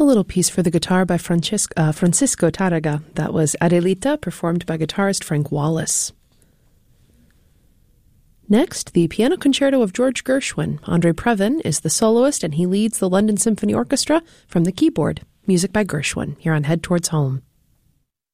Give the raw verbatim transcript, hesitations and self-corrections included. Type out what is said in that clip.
little piece for the guitar by Francisco, uh, Francisco Tárrega. That was Adelita, performed by guitarist Frank Wallace. Next, the Piano Concerto of George Gershwin. Andre Previn is the soloist, and he leads the London Symphony Orchestra from the keyboard. Music by Gershwin, here on Head Towards Home.